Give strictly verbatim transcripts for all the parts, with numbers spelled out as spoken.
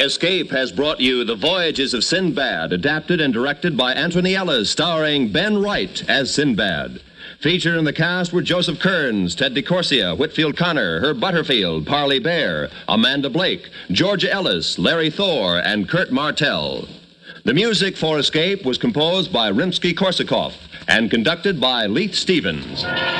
Escape has brought you The Voyages of Sinbad, adapted and directed by Anthony Ellis, starring Ben Wright as Sinbad. Featured in the cast were Joseph Kearns, Ted DeCorsia, Whitfield Connor, Herb Butterfield, Parley Bear, Amanda Blake, Georgia Ellis, Larry Thor, and Kurt Martell. The music for Escape was composed by Rimsky-Korsakov and conducted by Leith Stevens.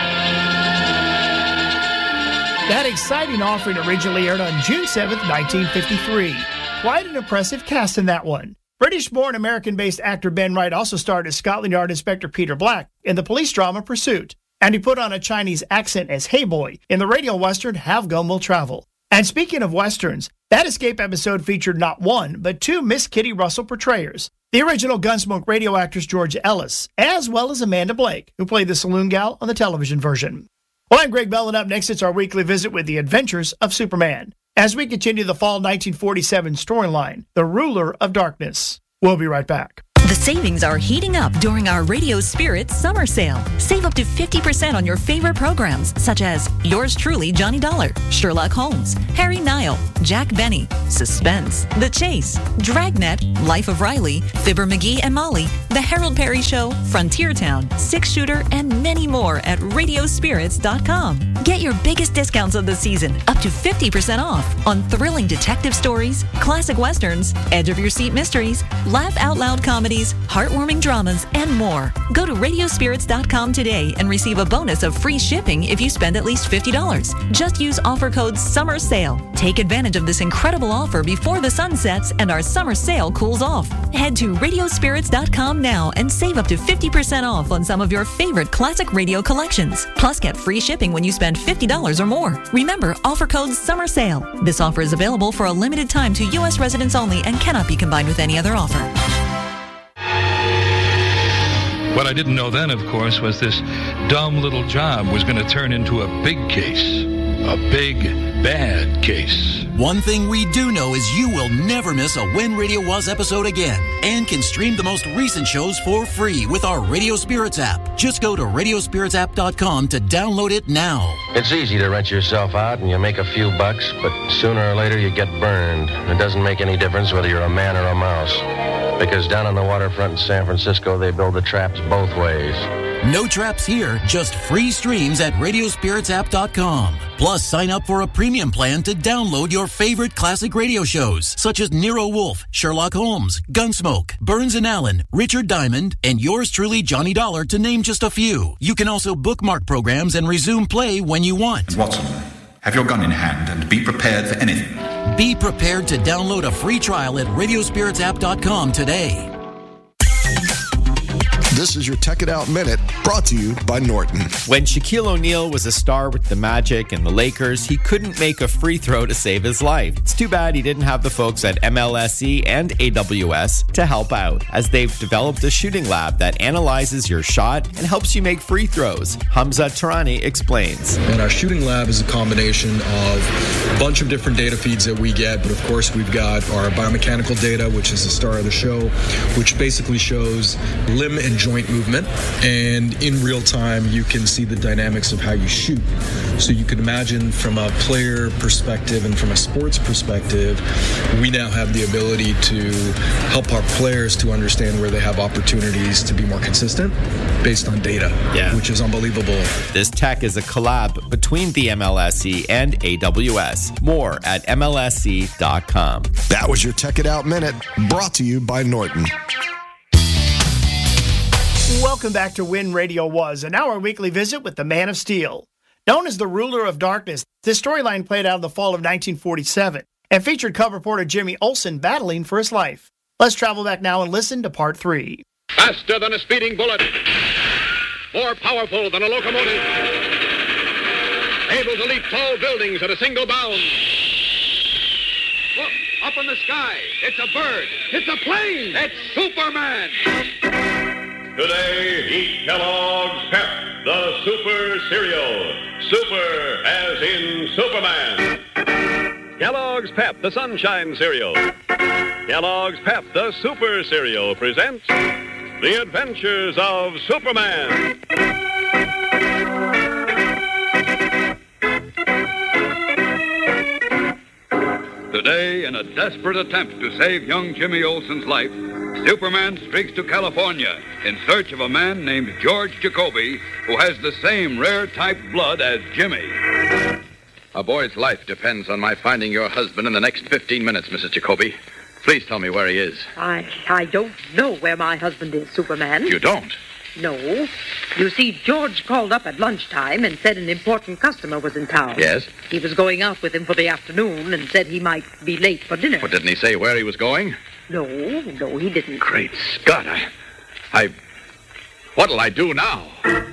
That exciting offering originally aired on June seventh, nineteen fifty-three. Quite an impressive cast in that one. British-born, American-based actor Ben Wright also starred as Scotland Yard Inspector Peter Black in the police drama Pursuit, and he put on a Chinese accent as Hey Boy in the radio western Have Gun Will Travel. And speaking of westerns, that Escape episode featured not one, but two Miss Kitty Russell portrayers, the original Gunsmoke radio actress Georgia Ellis, as well as Amanda Blake, who played the saloon gal on the television version. Well, I'm Greg Bell, and up next it's our weekly visit with the Adventures of Superman, as we continue the fall nineteen forty-seven storyline, The Ruler of Darkness. We'll be right back. The savings are heating up during our Radio Spirit summer sale. Save up to fifty percent on your favorite programs, such as Yours Truly, Johnny Dollar, Sherlock Holmes, Harry Nile, Jack Benny, Suspense, The Chase, Dragnet, Life of Riley, Fibber McGee and Molly, The Harold Perry Show, Frontier Town, Six Shooter, and many more at radio spirits dot com. Get your biggest discounts of the season, up to fifty percent off, on thrilling detective stories, classic westerns, edge-of-your-seat mysteries, laugh-out-loud comedies, heartwarming dramas, and more. Go to radio spirits dot com today and receive a bonus of free shipping if you spend at least fifty dollars. Just use offer code SUMMERSALE. Take advantage of this incredible offer before the sun sets and our summer sale cools off. Head to radio spirits dot com now and save up to fifty percent off on some of your favorite classic radio collections. Plus, get free shipping when you spend fifty dollars or more. Remember, offer code SUMMERSALE. This offer is available for a limited time to U S residents only and cannot be combined with any other offer. What I didn't know then, of course, was this dumb little job was going to turn into a big case. A big, bad case. One thing we do know is you will never miss a When Radio Was episode again, and can stream the most recent shows for free with our Radio Spirits app. Just go to radio spirits app dot com to download it now. It's easy to rent yourself out and you make a few bucks, but sooner or later you get burned. It doesn't make any difference whether you're a man or a mouse, because down on the waterfront in San Francisco they build the traps both ways. No traps here, just free streams at radio spirits app dot com. Plus, sign up for a premium plan to download your favorite classic radio shows, such as Nero Wolfe, Sherlock Holmes, Gunsmoke, Burns and Allen, Richard Diamond, and yours truly, Johnny Dollar, to name just a few. You can also bookmark programs and resume play when you want. Watson, have your gun in hand and be prepared for anything. Be prepared to download a free trial at radio spirits app dot com today. This is your Tech It Out Minute, brought to you by Norton. When Shaquille O'Neal was a star with the Magic and the Lakers, he couldn't make a free throw to save his life. It's too bad he didn't have the folks at M L S E and A W S to help out, as they've developed a shooting lab that analyzes your shot and helps you make free throws. Hamza Tarani explains. And our shooting lab is a combination of a bunch of different data feeds that we get, but of course we've got our biomechanical data, which is the star of the show, which basically shows limb and joint movement, and in real time you can see the dynamics of how you shoot. So you can imagine, from a player perspective and from a sports perspective, we now have the ability to help our players to understand where they have opportunities to be more consistent based on data, yeah. which is unbelievable. This tech is a collab between the M L S E and A W S. More at M L S E dot com. That was your Tech It Out Minute, brought to you by Norton. Welcome back to When Radio Was, and now our weekly visit with the Man of Steel. Known as the Ruler of Darkness, this storyline played out in the fall of nineteen forty-seven and featured cub reporter Jimmy Olsen battling for his life. Let's travel back now and listen to part three. Faster than a speeding bullet, more powerful than a locomotive, able to leap tall buildings at a single bound. Look, up in the sky, it's a bird, it's a plane, it's Superman! Today, eat Kellogg's Pep, the Super Cereal. Super as in Superman. Kellogg's Pep, the Sunshine Cereal. Kellogg's Pep, the Super Cereal, presents The Adventures of Superman. Today, in a desperate attempt to save young Jimmy Olsen's life, Superman streaks to California in search of a man named George Jacoby, who has the same rare type blood as Jimmy. A boy's life depends on my finding your husband in the next fifteen minutes, Missus Jacoby. Please tell me where he is. I I don't know where my husband is, Superman. You don't? No. You see, George called up at lunchtime and said an important customer was in town. Yes? He was going out with him for the afternoon and said he might be late for dinner. But didn't he say where he was going? No, no, he didn't. Great Scott, I... I... What'll I do now?